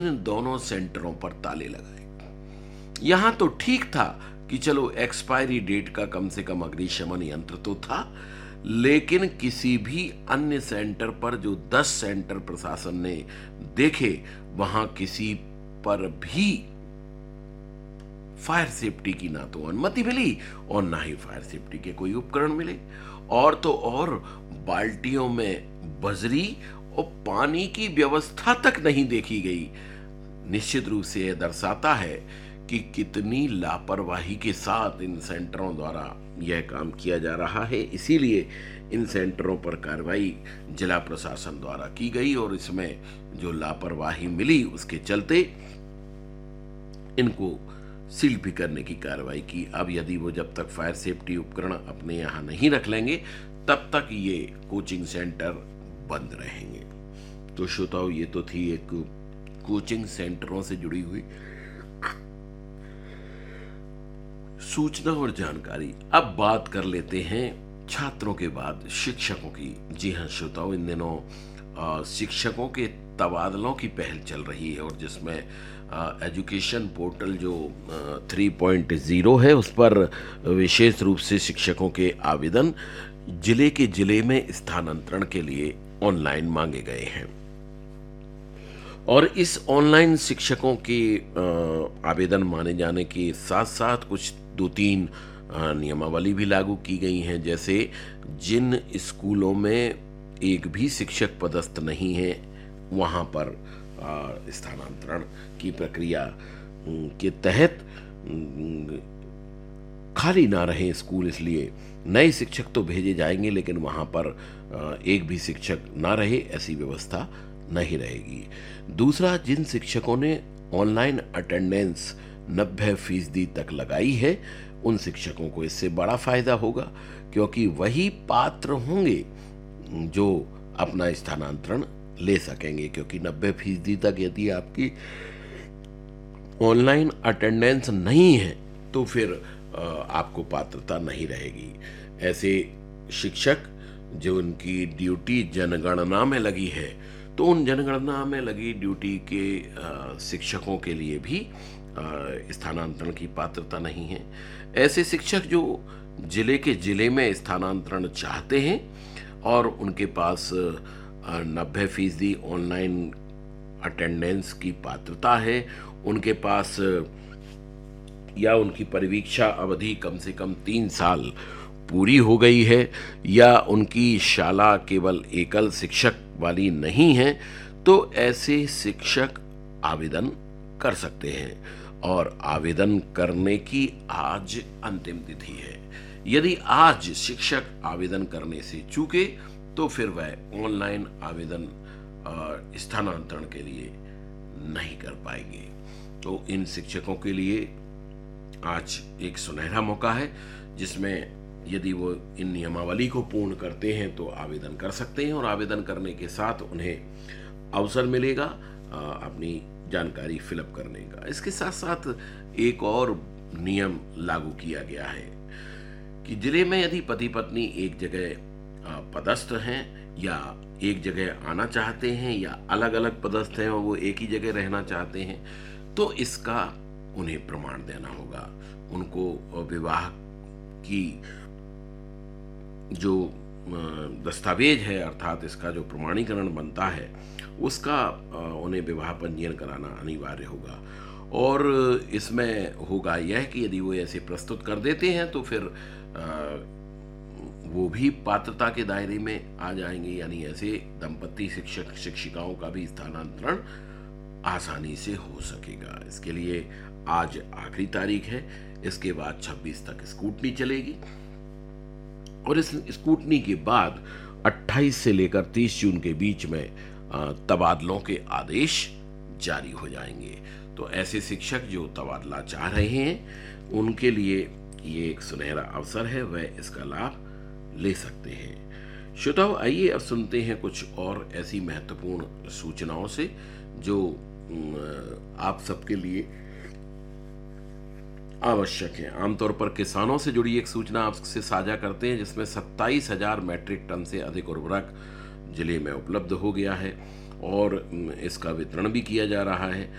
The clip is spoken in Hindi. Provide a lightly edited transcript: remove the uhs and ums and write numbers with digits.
इन दोनों सेंटरों पर ताले लगाए। यहां तो ठीक था कि चलो एक्सपायरी डेट का कम से कम अग्निशमन यंत्र तो था, लेकिन किसी भी अन्य सेंटर पर जो 10 सेंटर प्रशासन ने देखे, वहां किसी पर भी फायर सेफ्टी की ना तो अनुमति मिली और ना ही फायर सेफ्टी के कोई उपकरण मिले। और तो और बाल्टियों में बजरी और पानी की व्यवस्था तक नहीं देखी गई। निश्चित रूप से यह दर्शाता है कि कितनी लापरवाही के साथ इन सेंटरों द्वारा यह काम किया जा रहा है। इसीलिए इन सेंटरों पर कार्रवाई जिला प्रशासन द्वारा की गई और इसमें जो लापरवाही मिली उसके चलते इनको सील भी करने की कार्रवाई की। अब यदि वो जब तक फायर सेफ्टी उपकरण अपने यहाँ नहीं रख लेंगे तब तक ये कोचिंग सेंटर बंद रहेंगे। तो श्रोताओ, ये तो थी एक कोचिंग सेंटरों से जुड़ी हुई सूचना और जानकारी। अब बात कर लेते हैं छात्रों के बाद शिक्षकों की। जी हाँ श्रोताओ, इन दिनों शिक्षकों के तबादलों की पहल चल रही है और जिसमें एजुकेशन पोर्टल जो 3.0 है उस पर विशेष रूप से शिक्षकों के आवेदन जिले के जिले में स्थानांतरण के लिए ऑनलाइन मांगे गए हैं। और इस ऑनलाइन शिक्षकों के आवेदन माने जाने के साथ साथ कुछ 2-3 नियमावली भी लागू की गई हैं। जैसे जिन स्कूलों में एक भी शिक्षक पदस्थ नहीं है वहाँ पर स्थानांतरण की प्रक्रिया के तहत खाली ना रहे स्कूल, इसलिए नए शिक्षक तो भेजे जाएंगे लेकिन वहाँ पर एक भी शिक्षक ना रहे ऐसी व्यवस्था नहीं रहेगी। दूसरा, जिन शिक्षकों ने ऑनलाइन अटेंडेंस 90% तक लगाई है उन शिक्षकों को इससे बड़ा फायदा होगा, क्योंकि वही पात्र होंगे जो अपना स्थानांतरण ले सकेंगे। क्योंकि 90% तक यदि आपकी ऑनलाइन अटेंडेंस नहीं है तो फिर आपको पात्रता नहीं रहेगी। ऐसे शिक्षक जो उनकी ड्यूटी जनगणना में लगी है तो उन जनगणना में लगी ड्यूटी के शिक्षकों के लिए भी स्थानांतरण की पात्रता नहीं है। ऐसे शिक्षक जो जिले के जिले में स्थानांतरण चाहते हैं और उनके पास 90% ऑनलाइन अटेंडेंस की पात्रता है, उनके पास या उनकी परिवीक्षा अवधि कम से कम 3 साल पूरी हो गई है या उनकी शाला केवल एकल शिक्षक वाली नहीं है, तो ऐसे शिक्षक आवेदन कर सकते हैं। और आवेदन करने की आज अंतिम तिथि है। यदि आज शिक्षक आवेदन करने से चूके तो फिर वह ऑनलाइन आवेदन स्थानांतरण के लिए नहीं कर पाएंगे। तो इन शिक्षकों के लिए आज एक सुनहरा मौका है जिसमें यदि वो इन नियमावली को पूर्ण करते हैं तो आवेदन कर सकते हैं और आवेदन करने के साथ उन्हें अवसर मिलेगा अपनी जानकारी फिलअप करने का। इसके साथ साथ एक और नियम लागू किया गया है कि जिले में यदि पति पत्नी एक जगह पदस्थ हैं या एक जगह आना चाहते हैं या अलग अलग पदस्थ हैं और वो एक ही जगह रहना चाहते हैं तो इसका उन्हें प्रमाण देना होगा। उनको विवाह की जो दस्तावेज है अर्थात इसका जो प्रमाणीकरण बनता है उसका उन्हें विवाह पंजीयन कराना अनिवार्य होगा। और इसमें होगा यह कि यदि वो ऐसे प्रस्तुत कर देते हैं तो फिर वो भी पात्रता के दायरे में आ जाएंगे, यानी ऐसे दंपत्ति शिक्षक शिक्षिकाओं का भी स्थानांतरण आसानी से हो सकेगा। इसके लिए आज आखिरी तारीख है, इसके बाद 26 तक स्कूटनी चलेगी और इस स्कूटनी के बाद 28 से लेकर 30 जून के बीच में तबादलों के आदेश जारी हो जाएंगे। तो ऐसे शिक्षक जो तबादला चाह रहे हैं उनके लिए ये एक सुनहरा अवसर है, वह इसका लाभ ले सकते हैं। श्रोताओ, आइए अब सुनते हैं कुछ और ऐसी महत्वपूर्ण सूचनाओं से जो आप सबके लिए आवश्यक है। आमतौर पर किसानों से जुड़ी एक सूचना आपसे साझा करते हैं जिसमें 27,000 मैट्रिक टन से अधिक उर्वरक जिले में उपलब्ध हो गया है और इसका वितरण भी किया जा रहा है।